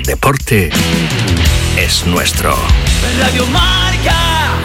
Deporte es nuestro. Radio Marca.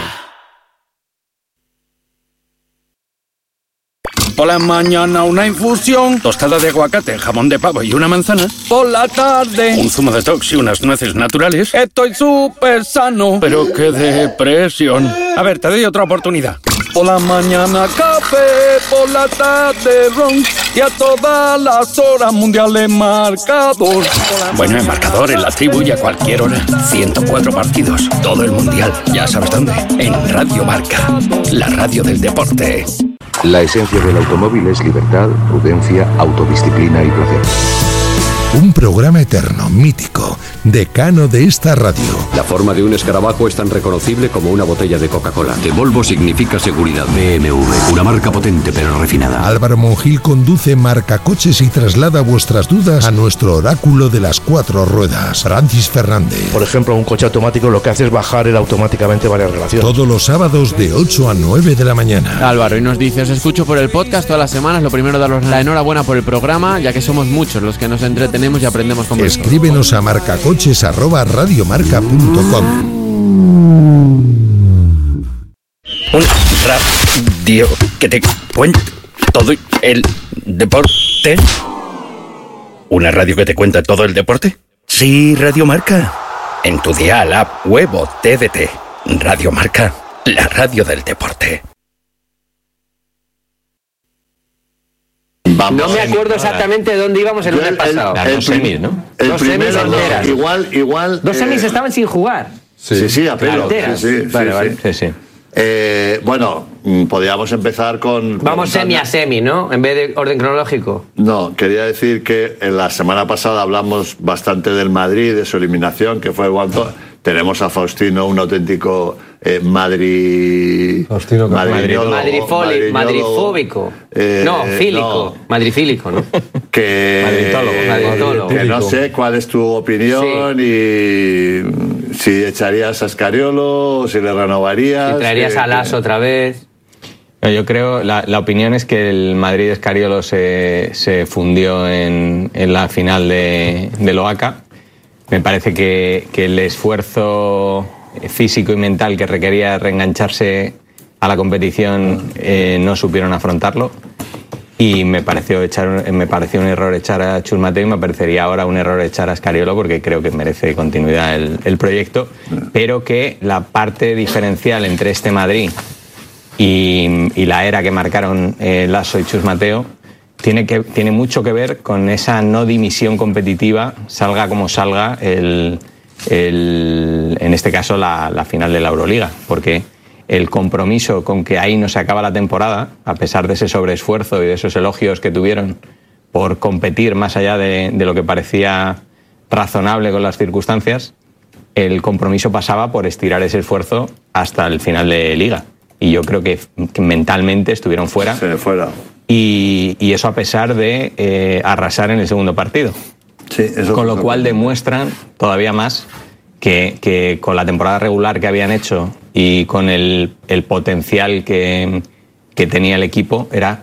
Por la mañana una infusión, tostada de aguacate, jamón de pavo y una manzana. Por la tarde un zumo detox y unas nueces naturales. Estoy súper sano, pero qué depresión. A ver, te doy otra oportunidad. Por la mañana café, por la tarde ron y a todas las horas mundiales marcador. Bueno, en marcador, en la tribu y a cualquier hora. 104 partidos, todo el mundial. Ya sabes dónde. En Radio Marca, la radio del deporte. La esencia del automóvil es libertad, prudencia, autodisciplina y placer. Un programa eterno, mítico, decano de esta radio. La forma de un escarabajo es tan reconocible como una botella de Coca-Cola. De Volvo significa seguridad. BMW, una marca potente pero refinada. Álvaro Monjil conduce Marcacoches y traslada vuestras dudas a nuestro oráculo de las 4 ruedas, Francis Fernández. Por ejemplo, un coche automático lo que hace es bajar él automáticamente varias relaciones. Todos los sábados de 8 a 9 de la mañana. Álvaro, y nos dice, os escucho por el podcast todas las semanas. Lo primero, daros la enhorabuena por el programa, ya que somos muchos los que nos entretenemos y aprendemos con vosotros. Escríbenos a marcacoches@radiomarca.com. Un radio que te cuenta todo el deporte. ¿Una radio que te cuenta todo el deporte? Sí, Radio Marca. En tu dial, app, web o TDT. Radio Marca, la radio del deporte. Vamos, no me acuerdo exactamente de dónde íbamos el lunes pasado. Dos semis, ¿no? Dos semis enteras. Igual. Dos semis estaban sin jugar. Sí, a pelo. Sí. Bueno, podríamos empezar con... Vamos semi a semi, ¿no? En vez de orden cronológico. No, quería decir que en la semana pasada hablamos bastante del Madrid, de su eliminación, que fue cuando tenemos a Faustino, un auténtico madrifóbico. Fílico. Madrifílico, ¿no? Madritólogo. Que no sé cuál es tu opinión y si echarías a Scariolo o si le renovarías. Si traerías a Lasso otra vez. No, yo creo, la opinión es que el Madrid de Scariolo se fundió en la final del OACA. Me parece que el esfuerzo físico y mental que requería reengancharse a la competición no supieron afrontarlo, y me pareció un error echar a Chus Mateo, y me parecería ahora un error echar a Scariolo, porque creo que merece continuidad el proyecto, pero que la parte diferencial entre este Madrid y la era que marcaron Lasso y Chus Mateo tiene mucho que ver con esa no dimisión competitiva, salga como salga en este caso la final de la Euroliga, porque el compromiso con que ahí no se acaba la temporada, a pesar de ese sobreesfuerzo y de esos elogios que tuvieron por competir más allá de lo que parecía razonable con las circunstancias, el compromiso pasaba por estirar ese esfuerzo hasta el final de Liga. Y yo creo que mentalmente estuvieron fuera. Y eso a pesar de arrasar en el segundo partido. Sí, eso con lo cual demuestran todavía más que con la temporada regular que habían hecho y con el potencial que tenía el equipo, era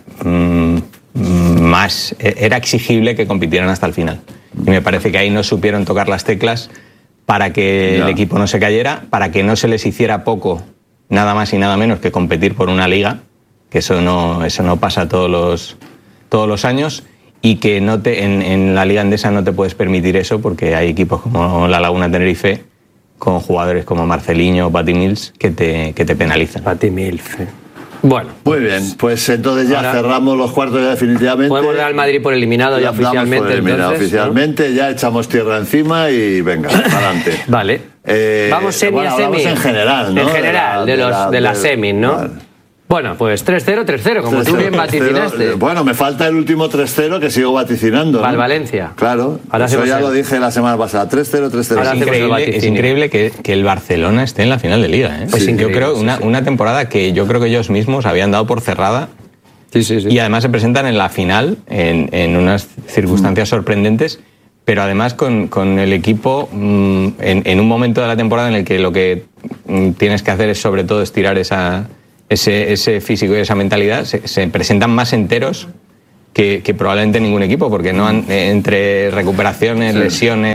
exigible que compitieran hasta el final. Y me parece que ahí no supieron tocar las teclas para que el equipo no se cayera, para que no se les hiciera poco, nada más y nada menos que competir por una liga, que eso no pasa todos los años, y que en la Liga Endesa no te puedes permitir eso, porque hay equipos como la Laguna Tenerife, con jugadores como Marcelinho o Patty Mills, que te penalizan. Patty Mills. Bueno. Muy bien, pues entonces ya cerramos los cuartos ya definitivamente. Podemos dar al Madrid por eliminado ya oficialmente. Oficialmente, ¿no? Ya echamos tierra encima y venga, adelante. Vale. Vamos semi a semi. En general, ¿no? En general, de las semis, ¿no? Vale. Bueno, pues 3-0, como tú bien vaticinaste. Bueno, me falta el último 3-0 que sigo vaticinando. Para el Valencia. Claro, eso ya lo dije la semana pasada. 3-0. Es increíble que el Barcelona esté en la final de Liga, ¿eh? Sí, yo creo una temporada que yo creo que ellos mismos habían dado por cerrada. Sí. Y además se presentan en la final en unas circunstancias sorprendentes, pero además con el equipo en un momento de la temporada en el que lo que tienes que hacer es sobre todo estirar ese físico y esa mentalidad. Se presentan más enteros que probablemente ningún equipo, porque no entre recuperaciones, lesiones,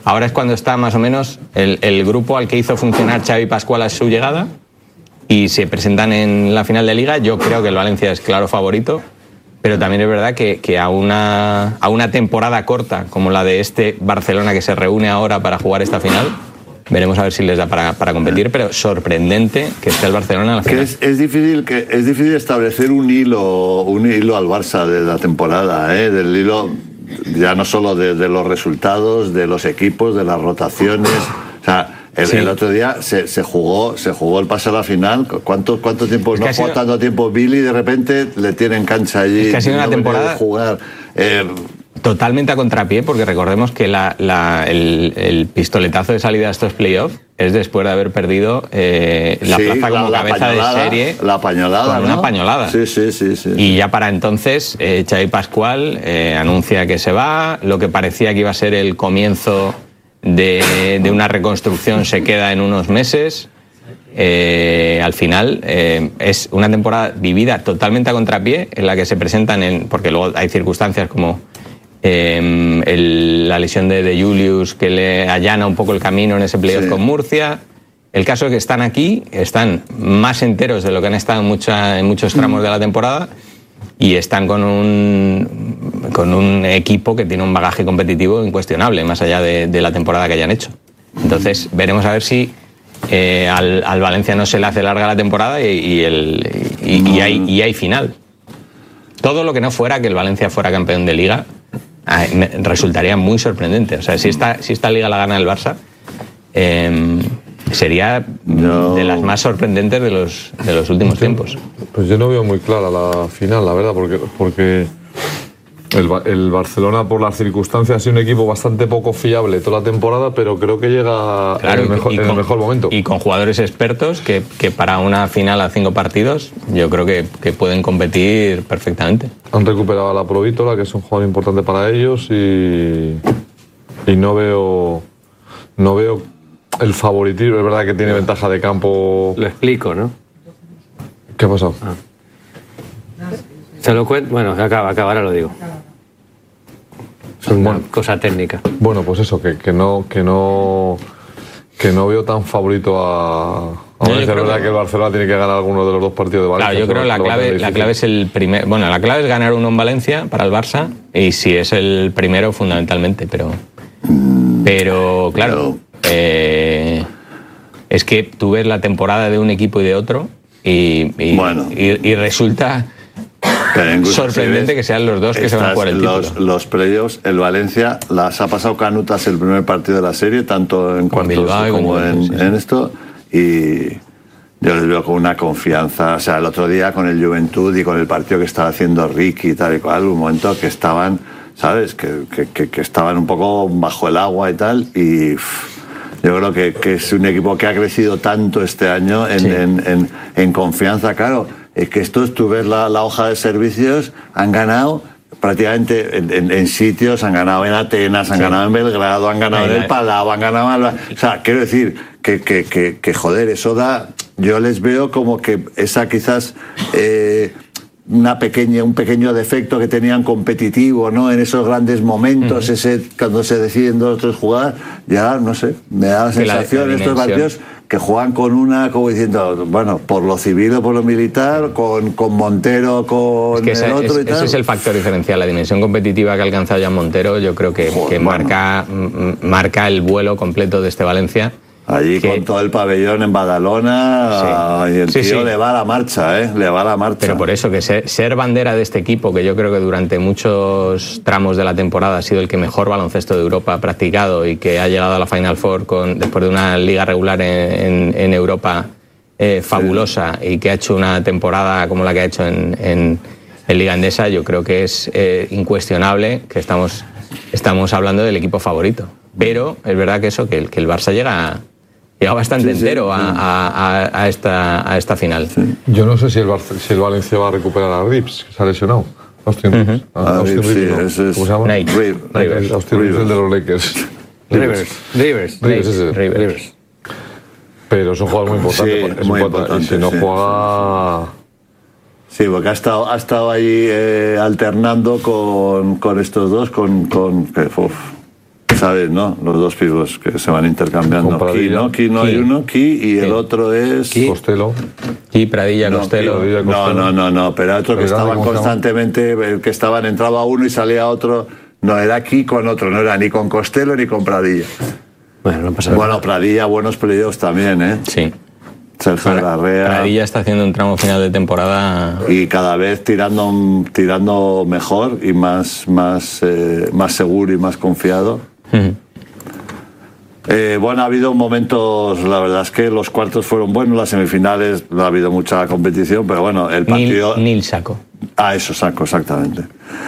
Ahora es cuando está más o menos el grupo al que hizo funcionar Xavi Pascual a su llegada y se presentan en la final de Liga. Yo creo que el Valencia es claro favorito, pero también es verdad que a una temporada corta como la de este Barcelona que se reúne ahora para jugar esta final, veremos a ver si les da para competir, pero sorprendente que esté el Barcelona en la final. Es difícil establecer un hilo al Barça de la temporada, del hilo ya no solo de los resultados, de los equipos, de las rotaciones. O sea, el otro día se jugó el pase a la final. ¿Cuánto tiempo? No jugó tanto tiempo Billy, de repente le tienen cancha allí. Es que ha sido una temporada jugar. Totalmente a contrapié, porque recordemos que el pistoletazo de salida a estos playoffs es después de haber perdido la plaza como cabeza de serie. La pañolada, con una pañolada. Sí. Y ya para entonces, Xavi Pascual anuncia que se va. Lo que parecía que iba a ser el comienzo de una reconstrucción se queda en unos meses. Al final es una temporada vivida totalmente a contrapié, en la que se presentan porque luego hay circunstancias como la lesión de Julius, que le allana un poco el camino en ese playoff con Murcia. El caso es que están aquí, están más enteros de lo que han estado en muchos tramos de la temporada, y están con un equipo que tiene un bagaje competitivo incuestionable, más allá de la temporada que hayan hecho. Entonces veremos a ver si al Valencia no se le hace larga la temporada y hay final. Todo lo que no fuera que el Valencia fuera campeón de Liga resultaría muy sorprendente. O sea, si esta Liga la gana el Barça, sería de las más sorprendentes de los últimos tiempos. Pues yo no veo muy clara la final, la verdad, porque el Barcelona, por las circunstancias, ha sido un equipo bastante poco fiable toda la temporada, pero creo que llega en el mejor momento. Y con jugadores expertos que para una final a 5 partidos, yo creo que pueden competir perfectamente. Han recuperado a la Provítola, que es un jugador importante para ellos, y no veo el favoritismo. Es verdad que tiene ventaja de campo. Lo explico, ¿no? ¿Qué ha pasado? Se lo cuento. Bueno, ahora lo digo. Es una cosa técnica. Bueno, pues eso, que no veo tan favorito a es verdad que el Barcelona tiene que ganar alguno de los dos partidos de Valencia. Claro, yo creo que la clave es la clave es ganar uno en Valencia para el Barça, y si es el primero, fundamentalmente, pero claro, es que tú ves la temporada de un equipo y de otro y resulta sorprendente que sean los dos que se van a jugar el título. Los playoffs, el Valencia las ha pasado canutas el primer partido de la serie, tanto en cuartos como en esto, y yo les veo con una confianza. O sea, el otro día con el Juventud y con el partido que estaba haciendo Ricky y tal y cual, un momento que estaban, ¿sabes? Que estaban un poco bajo el agua y tal, y yo creo que es un equipo que ha crecido tanto este año en confianza. Claro, es que tú ves la hoja de servicios, han ganado prácticamente en sitios, han ganado en Atenas, han ganado en Belgrado, han ganado en el Palau, han ganado en... O sea, quiero decir que joder, eso da... Yo les veo como que esa quizás... un pequeño defecto que tenían competitivo, ¿no? En esos grandes momentos, cuando se deciden 2 o 3 jugadas, ya no sé, me da la sensación en estos partidos que juegan con una, como diciendo, bueno, por lo civil o por lo militar, con Montero, con el otro y tal. Ese es el factor diferencial, la dimensión competitiva que ha alcanzado ya Montero. Yo creo que marca el vuelo completo de este Valencia. Allí con todo el pabellón en Badalona, y el tío le va a la marcha, le va a la marcha. Pero por eso, que ser bandera de este equipo, que yo creo que durante muchos tramos de la temporada ha sido el que mejor baloncesto de Europa ha practicado y que ha llegado a la Final Four después de una liga regular en Europa fabulosa, y que ha hecho una temporada como la que ha hecho en Liga Endesa, yo creo que es incuestionable que estamos hablando del equipo favorito. Pero es verdad que el Barça llega bastante entero a esta final. Sí. Yo no sé si el Valencia va a recuperar a Reeves, que se ha lesionado. Austin Reeves. ¿Cómo se llama? Rivers. Austin Reeves, el de los Lakers. Rivers. Pero es un jugador muy importante. Muy importante. Y si no juega... Sí, porque ha estado ahí alternando con estos dos, ¿Sabes, no? Los dos pivots que se van intercambiando. Ki no hay uno, Ki, y el otro es... Costello. Ki, Pradilla, Costello. No, pero otro que estaban constantemente, que estaban, entraba uno y salía otro. No, era Ki con otro, no era ni con Costello ni con Pradilla. Bueno, no pasa nada. Bueno, Pradilla, buenos playoffs también, ¿eh? Sí. Sergio Larrea. Pradilla está haciendo un tramo final de temporada. Y cada vez tirando mejor y más seguro y más confiado. Bueno, ha habido momentos, la verdad es que los cuartos fueron buenos, las semifinales no ha habido mucha competición, pero bueno, el partido... Nil Saco. Eso, Saco, exactamente.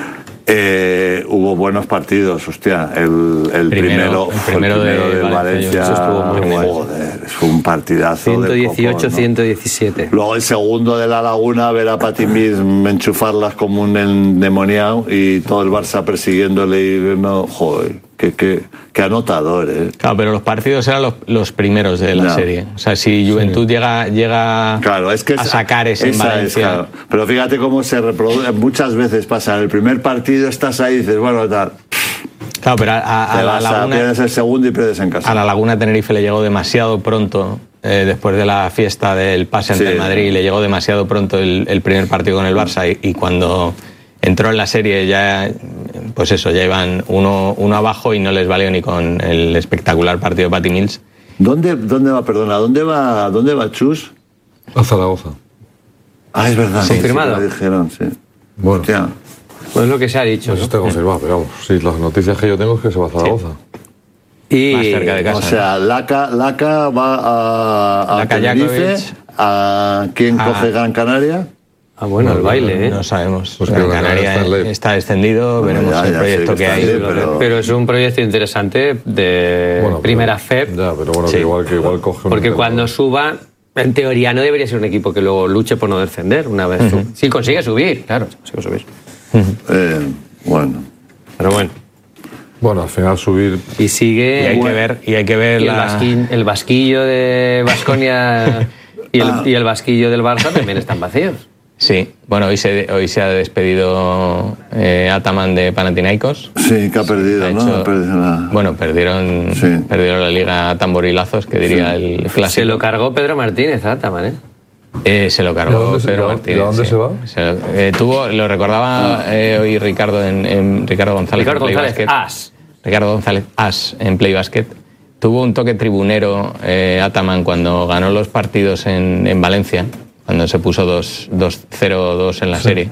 Hubo buenos partidos, hostia. El primero de Valencia joder, fue un partidazo. 118-117. Luego el segundo de La Laguna, ver a Pati Mills enchufarlas como un endemoniado y todo el Barça persiguiéndole y no, joder, qué anotador, ¿eh? Claro, pero los partidos eran los primeros de la serie. O sea, si Juventud llega claro, es que a sacar ese en Valencia. Claro. Pero fíjate cómo se reproduce. Muchas veces pasa, en el primer partido estás ahí y dices, bueno, tal. Claro, pero a La Laguna... Pierdes el segundo y pierdes en casa. A La Laguna Tenerife le llegó demasiado pronto, después de la fiesta del pase ante el Madrid, le llegó demasiado pronto el primer partido con el Barça y cuando... entró en la serie ya, pues eso, ya iban uno abajo y no les valió ni con el espectacular partido de Pati Mills. ¿Dónde va Chus? A Zaragoza. Ah, es verdad. ¿Confirmado? Sí, lo dijeron, sí. Bueno. Hostia. Pues es lo que se ha dicho. Eso está confirmado, pero vamos, sí, las noticias que yo tengo es que se va a Zaragoza. Y más cerca de casa. O sea, Laca va a Tenerife. ¿A quién coge Gran Canaria? Ah, bueno, el baile, ¿eh? No sabemos. Pues Gran Canaria está descendido, veremos el proyecto que hay. Pero es un proyecto interesante de primera FEP. Ya, pero bueno, que igual coge... Porque cuando suba, en teoría no debería ser un equipo que luego luche por no descender una vez. Si consigue subir, claro, consigue subir. Bueno. Pero bueno. Bueno, al final subir... Y sigue... Y hay que ver el vasquillo de Baskonia y el vasquillo del Barça también están vacíos. Sí, bueno, hoy se ha despedido Ataman de Panathinaikos. Sí, que ha perdido, ¿no? Bueno, perdieron la liga a tamborilazos, que diría el clásico. Se lo cargó Pedro Martínez, Ataman, Se lo cargó Pedro Martínez. ¿De dónde se va? Lo recordaba hoy Ricardo González. Ricardo González As en Play Basket. Tuvo un toque tribunero Ataman cuando ganó los partidos en Valencia, cuando se puso 2-0-2 en la serie,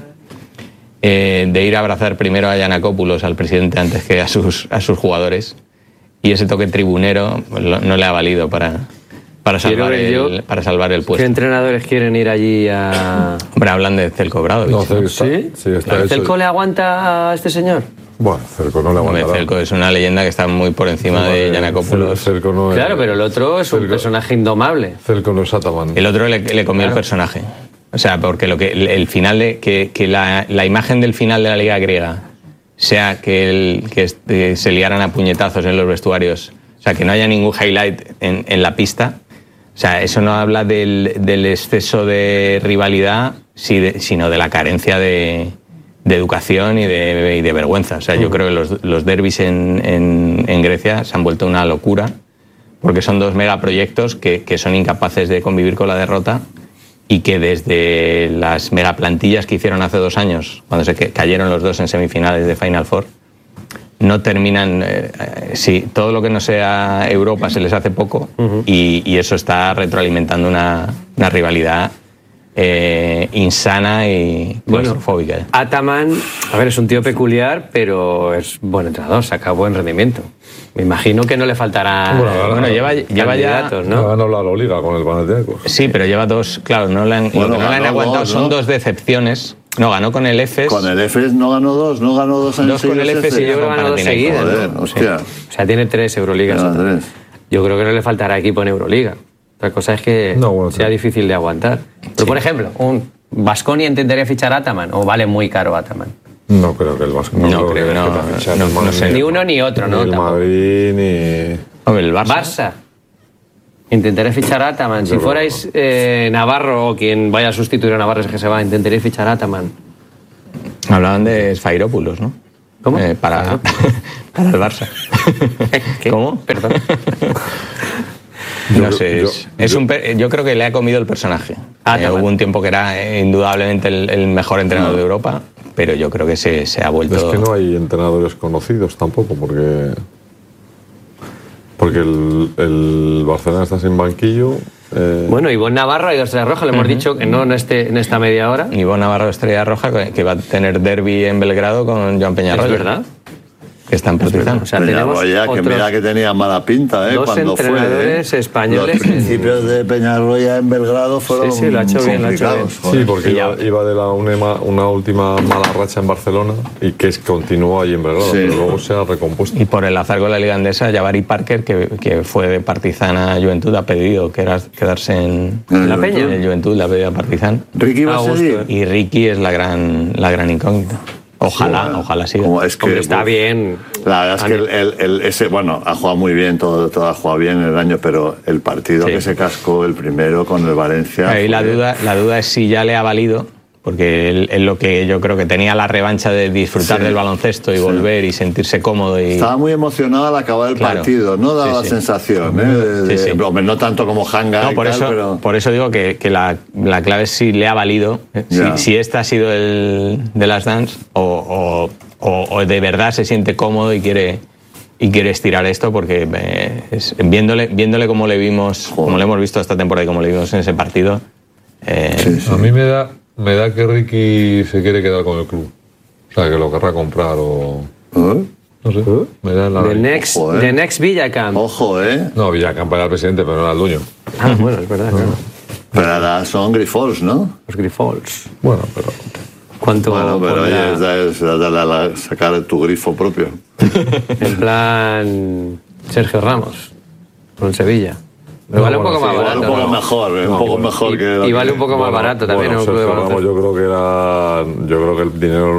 de ir a abrazar primero a Giannakopoulos, al presidente, antes que a sus jugadores. Y ese toque tribunero no le ha valido para salvar el puesto. ¿Qué entrenadores quieren ir allí a...? Hombre, hablan de Zelko Obradović. ¿Sí? ¿Celco le aguanta a este señor? Bueno, Celco no le aguanta. Celco es una leyenda que está muy por encima de Giannakopoulos. Claro, pero el otro es un personaje indomable. Celco no es Ataman. El otro le comió el personaje. O sea, porque el final que la imagen del final de la Liga griega sea que se liaran a puñetazos en los vestuarios, o sea, que no haya ningún highlight en la pista. O sea, eso no habla del exceso de rivalidad, sino de la carencia de educación y de vergüenza. O sea, yo creo que los derbis en Grecia se han vuelto una locura, porque son dos megaproyectos que son incapaces de convivir con la derrota y que desde las megaplantillas que hicieron hace 2 años, cuando se cayeron los dos en semifinales de Final Four, no terminan... todo lo que no sea Europa se les hace poco, y eso está retroalimentando una rivalidad insana y claustrofóbica. Ataman, a ver, es un tío peculiar, pero es buen entrenador, saca buen rendimiento. Me imagino que no le faltará... Bueno, lleva ya... ¿no? Ha ganado la Liga con el Panathinaikos. Sí, pero lleva 2... Claro, lo que no le han aguantado son 2 decepciones. No, ganó con el EFES. Con el EFES no ganó 2 años seguidos. 2 con el EFES y yo creo que ganó 2 seguidas. Joder, hostia. O sea, tiene 3 Euroligas. Yo creo que no le faltará equipo en Euroliga. Otra cosa es que sea difícil de aguantar. Pero, por ejemplo, ¿un Baskonia intentaría fichar a Ataman o vale muy caro Ataman? No creo que el Baskonia. No sé. Ni uno ni otro, ¿no? Ni el Madrid, ni... Hombre, el Barça. Intentaré fichar a Ataman. Si fuerais Navarro o quien vaya a sustituir a Navarro, es que se va, intentaría fichar a Ataman. Hablaban de Sfairopoulos, ¿no? ¿Cómo? Para el Barça. ¿Qué? ¿Cómo? Perdón. No sé, yo creo que le ha comido el personaje. Hubo un tiempo que era indudablemente el mejor entrenador de Europa, pero yo creo que se ha vuelto... Es que no hay entrenadores conocidos tampoco, porque el Barcelona está sin banquillo. Bueno, Ivonne Navarro ha ido a Estrella Roja, le hemos dicho que no en esta media hora. Ivonne Navarro, Estrella Roja, que va a tener derbi en Belgrado con Joan Peñarroya. ¿Es verdad? Que está en Partizan. O sea, Peñarroya, que mira que tenía mala pinta, dos cuando entrenadores fue. españoles. Los principios de Peñarroya en Belgrado fueron sí, lo ha hecho bien, Sí, porque iba de una última mala racha en Barcelona y que continuó ahí en Belgrado, pero luego se ha recompuesto. Y por el azar con la Liga Andesa, Jabari Parker, que fue de Partizan a Juventud, ha pedido quedarse en la Peña. En el Juventud, le ha pedido a Partizan. Ricky va a seguir. Y Ricky es la gran incógnita. Ojalá siga. Hombre, está bien. La verdad es que ese ha jugado muy bien, todo ha jugado bien el año, pero el partido que se cascó el primero con el Valencia... Ahí la duda es si ya le ha valido, porque él lo que yo creo que tenía la revancha de disfrutar del baloncesto y volver y sentirse cómodo. Estaba muy emocionado al acabar el partido, ¿no? Daba la sensación, hombre, no tanto como Hanga por eso digo que la clave es si le ha valido, si este ha sido el de las Dance o de verdad se siente cómodo y quiere estirar esto, porque viéndole como le vimos, como le hemos visto esta temporada y como le vimos en ese partido. A mí me da que Ricky se quiere quedar con el club. O sea, que lo querrá comprar o... No sé. Me da la... The next Villacamp. Ojo, No, Villacamp era el presidente, pero no era el dueño. Bueno, es verdad, claro. Pero ahora son Grifols, ¿no? Los Grifols. Bueno, pero... pero oye, es sacar tu grifo propio. En plan Sergio Ramos, con el Sevilla. Pero vale un poco más barato. Un poco mejor, un poco mejor que... Y vale un poco más barato también. Sergio Ramos, yo creo que el dinero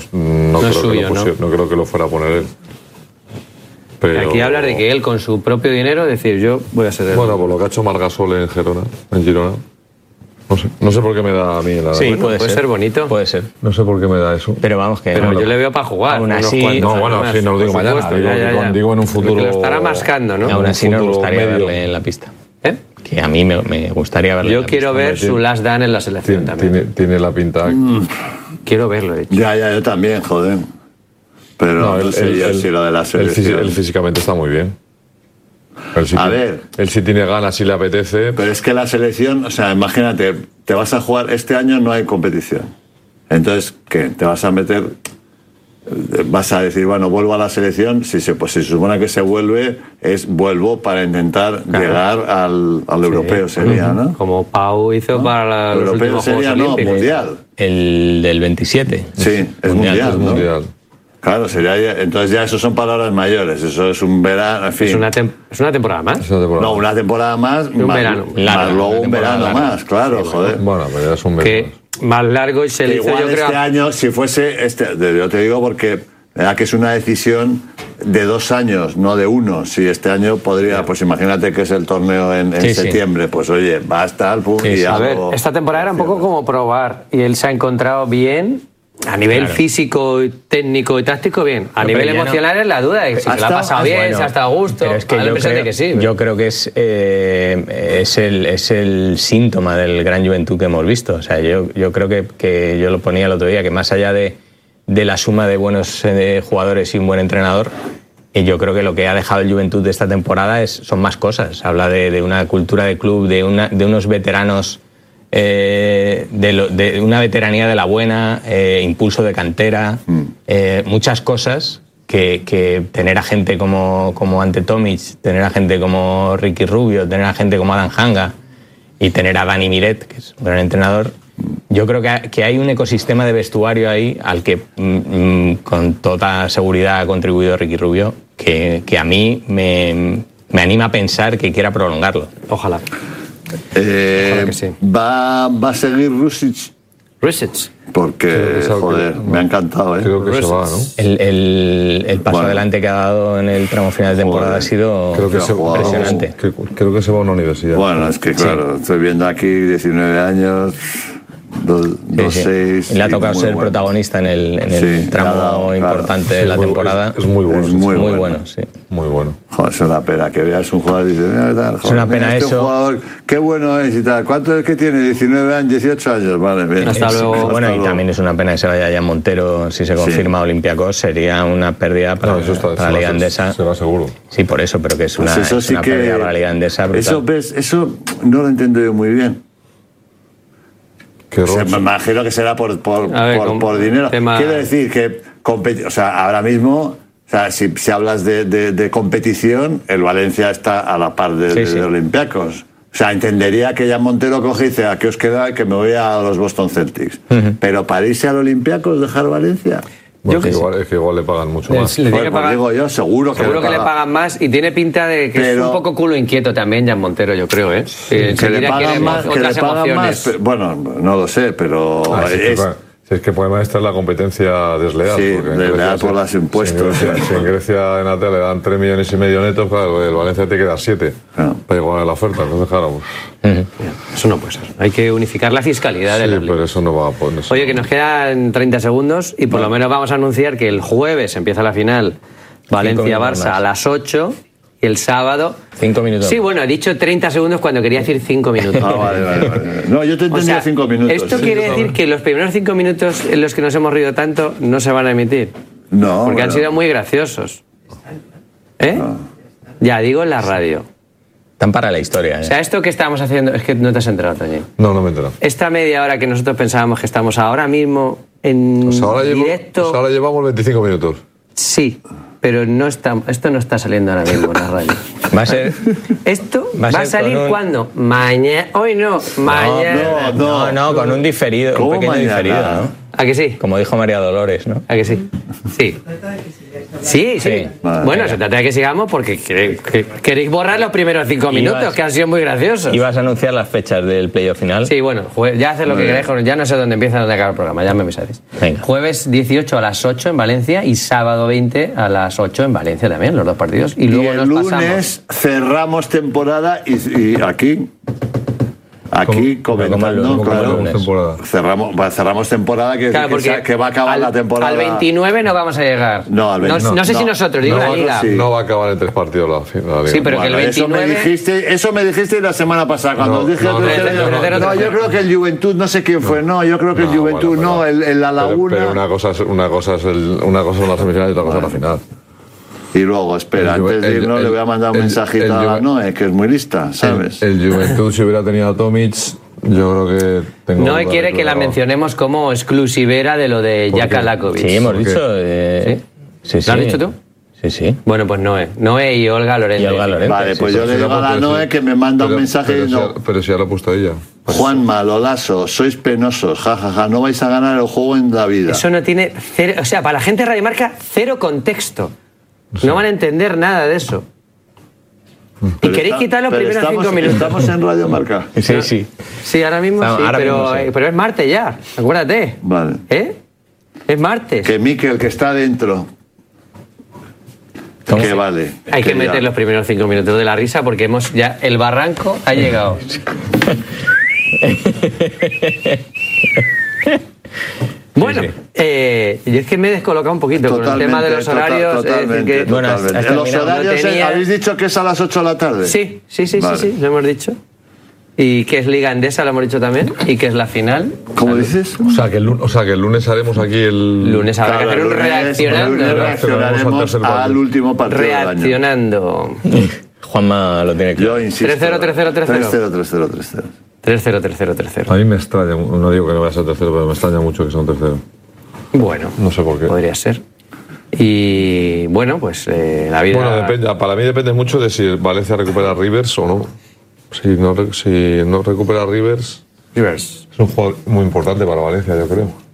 no creo que lo fuera a poner él. Pero... Aquí hablar de que él con su propio dinero, decir yo voy a ser él. Bueno, por lo que ha hecho Margasol en Girona. No sé por qué me da a mí la... Sí, puede ser bonito. Puede ser. No sé por qué me da eso. Pero vamos que... Pero yo le veo para jugar. Aún así... sí, no lo digo mañana. Digo en un futuro... Lo estará mascando, ¿no? Aún así nos gustaría verle en la pista. Que a mí me gustaría verle. Yo quiero ver su last dance en la selección también. Tiene la pinta... Quiero verlo, de hecho. Yo también, joder. Pero no sé yo si lo de la selección... Él físicamente está muy bien. Él sí tiene ganas, sí le apetece. Pero es que la selección, o sea, imagínate, te vas a jugar, este año no hay competición. Entonces, ¿qué? Te vas a meter, vas a decir, bueno, vuelvo a la selección, si se supone que se vuelve, vuelvo para intentar llegar al europeo, sería, ¿no? Como Pau hizo para los europeo últimos sería, Juegos Olímpicos. Mundial. El del 27. Sí, es mundial, ¿no? Mundial. Claro, entonces ya eso son palabras mayores, eso es un verano, en fin. ¿Es una temporada más? No, una temporada más, un verano. Más luego un verano más, claro, joder. Bueno, pero ya es un verano. Más largo y se le hizo, igual yo creo... este año, si fuese, yo te digo porque que es una decisión de 2 años, no de 1. Si este año podría, pues imagínate que es el torneo en septiembre, pues oye, va a estar, A ver, esta temporada era un poco como probar, y él se ha encontrado bien. A nivel físico, técnico y táctico, bien. A nivel emocional es la duda de si se la ha pasado bien, si ha estado a gusto. Pero es que yo creo que es el síntoma del gran Juventud que hemos visto. O sea, yo creo que yo lo ponía el otro día, que más allá de la suma de buenos jugadores y un buen entrenador, yo creo que lo que ha dejado el Juventud de esta temporada son más cosas. Habla de una cultura de club, de unos veteranos... de una veteranía de la buena, impulso de cantera, muchas cosas que tener a gente como Ante Tomic, tener a gente como Ricky Rubio, tener a gente como Adam Hanga y tener a Dani Miret, que es un gran entrenador. Yo creo que hay un ecosistema de vestuario ahí al que con toda seguridad ha contribuido Ricky Rubio, que a mí me anima a pensar que quiera prolongarlo. Ojalá. Que sí. ¿Va a seguir Rusic? Porque, joder, me ha encantado, Creo que se va, ¿no? El paso adelante que ha dado en el tramo final de temporada ha sido impresionante. Creo que se va a una universidad. Bueno, es que claro, estoy viendo aquí 19 años... 2-6. Le ha tocado ser protagonista en el tramo importante de la temporada. Es muy bueno. Muy bueno, sí. Muy bueno. Joder, es una pena que veas un jugador y dices, joder, es una pena este eso. Jugador, qué bueno es y tal. ¿Cuánto es que tiene? 19 años, 18 años. Vale, bien. Hasta luego. Y también es una pena que se vaya ya Montero. Si se confirma Olympiacos, sería una pérdida para la Liga Endesa. Se va seguro. Sí, por eso, pero que es una, eso es una pérdida para la Liga Endesa brutal. Eso no lo entiendo yo muy bien. Me imagino que será por dinero. Quiero decir que ahora mismo, si hablas de competición, el Valencia está a la par de Olympiacos. O sea, entendería que ya Montero coge y dice, ¿a qué os queda? Que me voy a los Boston Celtics. Pero para irse al Olympiacos, dejar Valencia. Bueno, es que igual le pagan mucho más. Le tiene que pagar, digo yo, seguro que le pagan más, y tiene pinta de que es un poco culo inquieto también Jan Montero, yo creo, ¿eh? Que le pagan más, bueno, no lo sé, pero es que el problema es la competencia desleal. Sí, desleal por los impuestos. Si en Grecia en Atea le dan 3,5 millones netos, claro, el Valencia te queda 7 para igualar la oferta. Entonces, claro, eso no puede ser. Hay que unificar la fiscalidad de la liga. Pero eso no va a poner. Oye, que nos quedan 30 segundos y por lo menos vamos a anunciar que el jueves empieza la final Valencia-Barça a las 8. Y el sábado... 5 minutos. Sí, bueno, he dicho 30 segundos cuando quería decir 5 minutos. Vale. No, yo te entendía 5 minutos. Esto quiere decir que los primeros 5 minutos en los que nos hemos reído tanto no se van a emitir. No. Porque han sido muy graciosos. ¿Eh? No. Ya, digo en la radio. Están para la historia, ¿eh? O sea, esto que estamos haciendo... Es que no te has enterado, Toñi. No me he enterado. Esta media hora que nosotros pensábamos que estamos ahora mismo en directo... Ahora llevamos 25 minutos. Sí. Pero no está, esto no está saliendo ahora mismo en la radio. Va a ser... ¿Esto va a salir cuándo? Mañana. Hoy no, mañana. No, con un diferido, un pequeño diferido, ¿no? ¿A que sí? Como dijo María Dolores, ¿no? ¿A que sí? Sí. Sí. Bueno, se trata de que sigamos porque queréis borrar los primeros 5 minutos, que han sido muy graciosos. ¿Ibas a anunciar las fechas del playoff final? Sí, bueno, ya haces lo que queráis, ya no sé dónde empieza y dónde acaba el programa, ya me avisáis. Jueves 18 a las 8 en Valencia y sábado 20 a las 8 en Valencia también, los dos partidos. Y luego el lunes cerramos temporada y aquí comentando, claro, cerramos temporada que va a acabar la temporada. Al 29 no vamos a llegar. No sé si nosotros, digo la Liga. No va a acabar en 3 partidos la Liga. Sí, pero que el 29... Eso me dijiste la semana pasada, cuando dije... No, yo creo que el Juventud, no sé quién fue, yo creo que el Juventud, el La Laguna... Pero una cosa son las semifinales y otra cosa es la final. Y luego, espera, antes de irnos le voy a mandar un mensajito a Noé, que es muy lista, ¿sabes? El Juventud, si hubiera tenido a Tomic, yo creo que Noé quiere que la mencionemos como exclusivera de lo de Jaka Lakovic. Sí, hemos dicho... ¿Sí? ¿Lo has dicho tú? Sí. Bueno, pues Noé y Olga Lorente. Vale, pues yo le digo a Noé que me manda un mensaje pero si ya lo ha puesto ella. Juanma, Lolaso, sois penosos, jajaja, no vais a ganar el juego en la vida. Eso no tiene cero... O sea, para la gente de Radio Marca, cero contexto. No van a entender nada de eso. Y queréis quitar los primeros 5 minutos. ¿Estamos en Radio Marca? Sí. Sí, ahora mismo pero es martes ya, acuérdate. Vale. Es martes. Que Miquel, que está dentro. Que vale. Hay que meter los primeros 5 minutos de la risa porque el barranco ha llegado. Bueno, yo es que me he descolocado un poquito con el tema de los horarios. Totalmente. Los horarios, ¿habéis dicho que es a las 8 de la tarde? Sí, lo hemos dicho. Y que es Liga Endesa, lo hemos dicho también. Y que es la final. ¿Cómo dices? O sea, que el lunes haremos aquí el... Lunes habrá que hacer un reaccionaremos al último partido reaccionando. Del año. Juanma lo tiene claro. Yo insisto. 3-0. 3-0. A mí me extraña, no digo que no vaya a ser tercero, pero me extraña mucho que sea un tercero. Bueno, no sé por qué. Podría ser. Y bueno, pues la vida... Bueno, depende, para mí depende mucho de si Valencia recupera a Rivers o no. Si no recupera a Rivers... Es un jugador muy importante para Valencia, yo creo.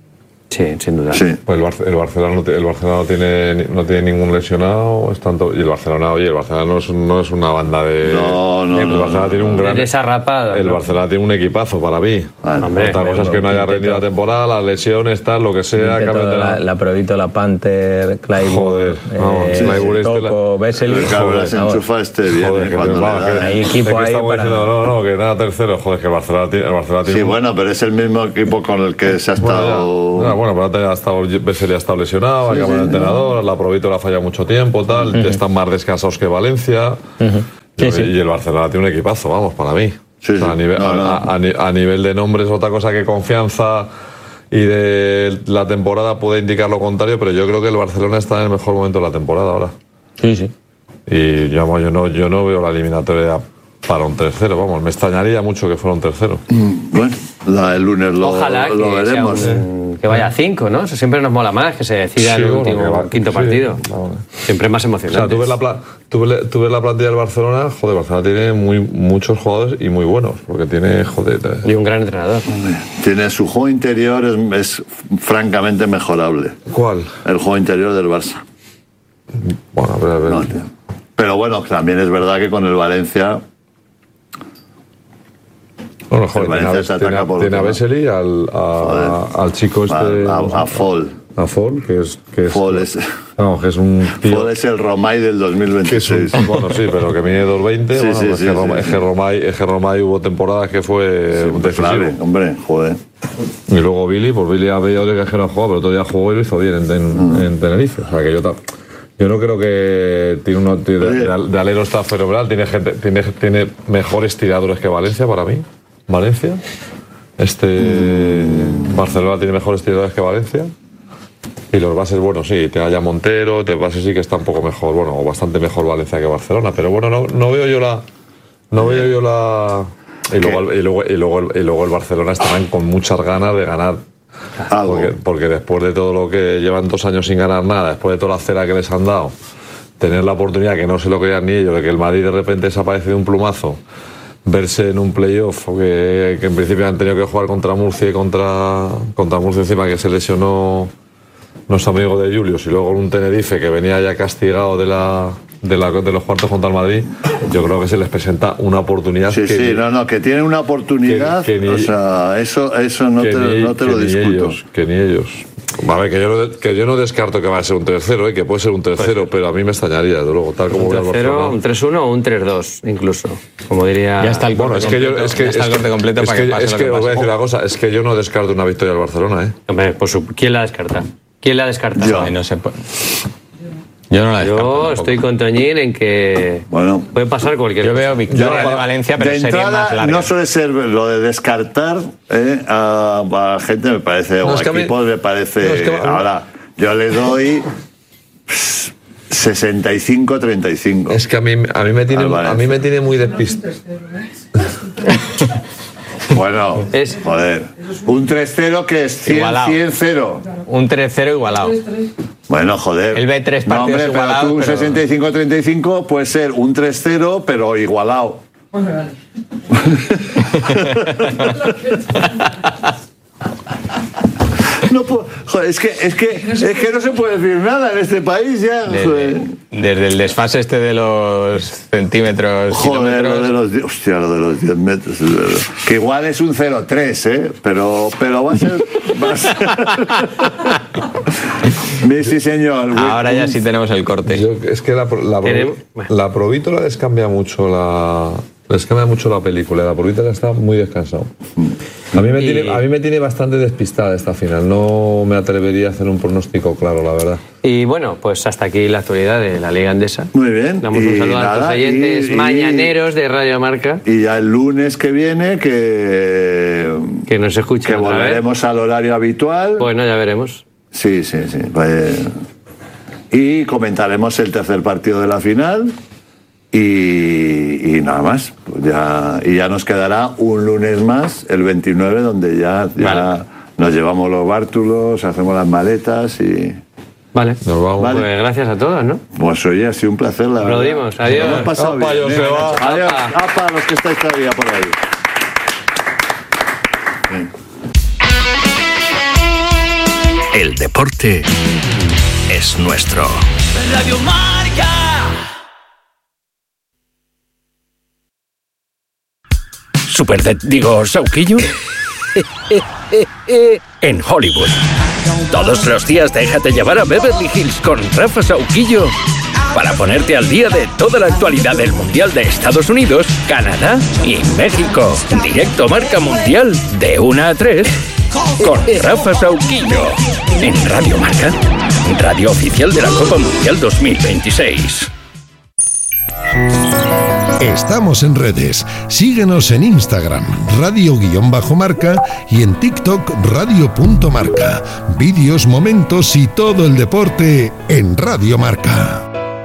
Sí, sin duda. Sí. Pues el Barcelona no tiene ningún lesionado, es tanto, y el Barcelona no es una banda de... No. El Barcelona tiene un gran... Desarrapado. El Barcelona tiene un equipazo para mí. Otra cosa es que no haya rendido la temporada, las lesiones, tal, lo que sea. La Provítola, Panther, Clayburgh, joder, Toco, Vesely. Claro, se enchufa bien. Hay equipo ahí para... No, que nada tercero. Joder, que el Barcelona tiene... Sí, bueno, pero es el mismo equipo con el que se ha estado... Bueno, pero Vesely ha estado lesionado, ha cambiado el entrenador, la Provítola ha fallado mucho tiempo, tal, están más descansados que Valencia. Y el Barcelona tiene un equipazo, vamos, para mí. Sí, o sea, a nivel de nombres, otra cosa que confianza y de la temporada puede indicar lo contrario, pero yo creo que el Barcelona está en el mejor momento de la temporada ahora. Sí. Y yo no veo la eliminatoria para un 3-0, vamos, me extrañaría mucho que fuera un 3-0. Bueno, el lunes Ojalá lo veremos. Que vaya a 5, ¿no? Eso siempre nos mola más, que se decida el último quinto partido. Siempre es más emocionante. O sea, tú ves la plantilla del Barcelona, joder, Barcelona tiene muchos jugadores y muy buenos, porque tiene, y un gran entrenador. Tiene su juego interior, es francamente mejorable. ¿Cuál? El juego interior del Barça. Bueno, a ver. No, pero bueno, también es verdad que con el Valencia... Bueno, joder, tiene a Vesely, al chico este... A Fall. A Fall, que es Fall es... Vamos, que es un tío... Fall es el Romay del 2026. Bueno, sí, pero que mide 2.20. Es que Romay hubo temporadas que fue decisivo. Hombre, joder. Y luego Billy, pues Billy había otro que no jugaba, pero otro día jugó y lo hizo bien en Tenerife. O sea, que yo no creo que de alero está fenomenal. Tiene mejores tiradores que Valencia para mí. Valencia. Barcelona tiene mejores tiradores que Valencia. Y los bases, bueno, sí, te haya Montero, te bases sí que está un poco mejor, bueno, o bastante mejor Valencia que Barcelona. Pero bueno, no veo yo la. Y luego el Barcelona estarán con muchas ganas de ganar. Porque después de todo lo que llevan 2 años sin ganar nada, después de toda la cera que les han dado, tener la oportunidad, que no se lo crean ni ellos, de que el Madrid de repente desaparece de un plumazo, verse en un playoff que en principio han tenido que jugar contra Murcia y contra Murcia encima, que se lesionó nuestro amigo de Julius, y luego un Tenerife que venía ya castigado de los cuartos contra el Madrid. Yo creo que se les presenta una oportunidad. Que tienen una oportunidad. O sea, eso no te lo discuto. Que ni ellos. A ver, que yo no descarto que va a ser un 3-0, que puede ser un 3-0, pero a mí me extrañaría, desde luego, tal como un 3-0, un 3-1 o un 3-2, incluso. Como diría... Ya está el corte completo para que pase lo que pase. Os voy a decir una cosa, es que yo no descarto una victoria del Barcelona, ¿eh? Hombre, ¿quién la descarta? ¿Quién la descarta? Yo no sé. Yo no la descarto. Yo estoy con Toñín en que puede pasar cualquier cosa. Yo veo victoria de Valencia, pero sería más larga. No suele ser lo de descartar a gente, me parece, o a equipos me parece... Ahora, yo le doy 65-35. Es que a mí me tiene muy despistado. Bueno, joder. Un 3-0 que es 100-0. Un 3-0 igualado. Bueno, joder. Él ve 3 partidos igualados. Pero tú un 65-35 puede ser un 3-0, pero igualado. No puedo, joder, es que no se puede decir nada en este país ya. Desde el desfase de los centímetros. Joder, lo de los 10 metros. Que igual es un 0-3, pero va a ser. Sí, señor. Ahora ya sí tenemos el corte. Es que la Provítola les cambia mucho la película. La Provítola está muy descansado. A mí me tiene bastante despistada esta final. No me atrevería a hacer un pronóstico claro, la verdad. Y bueno, pues hasta aquí la actualidad de la Liga Endesa. Muy bien. Damos un saludo a los oyentes mañaneros de Radio Marca. Y ya el lunes que viene que nos escuchen. Que volveremos al horario habitual. Bueno, ya veremos. Sí. Y comentaremos el tercer partido de la final. Y nada más. Pues ya nos quedará un lunes más, el 29, donde ya nos llevamos los bártulos, hacemos las maletas y... Vale. Nos vamos. Vale. Pues gracias a todos, ¿no? Pues oye, ha sido un placer, la verdad. Aplaudimos. Adiós. Nos hemos pasado bien. Adiós. Apa, los que estáis todavía por ahí. Bien. El deporte es nuestro. Radio Marca. Sauquillo. En Hollywood. Todos los días déjate llevar a Beverly Hills con Rafa Sauquillo para ponerte al día de toda la actualidad del Mundial de Estados Unidos, Canadá y México. Directo Marca Mundial de 1 a 3 con Rafa Sauquillo en Radio Marca, radio oficial de la Copa Mundial 2026. Estamos en redes. Síguenos en Instagram, radio_marca, y en TikTok, radio.marca. Vídeos, momentos y todo el deporte en Radio Marca.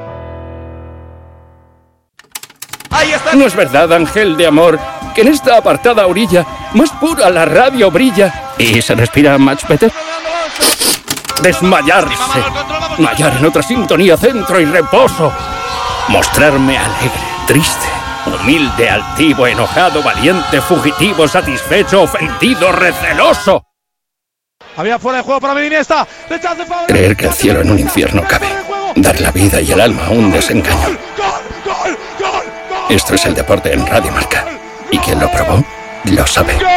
No es verdad, ángel de amor, que en esta apartada orilla más pura la radio brilla y se respira much better. Desmayarse, hallar en otra sintonía centro y reposo, mostrarme alegre, triste, humilde, altivo, enojado, valiente, fugitivo, satisfecho, ofendido, receloso. Había fuera de juego para Iniesta. Creer que el cielo en un infierno cabe, dar la vida y el alma a un desengaño. Esto es el deporte en Radio Marca, y quien lo probó lo sabe.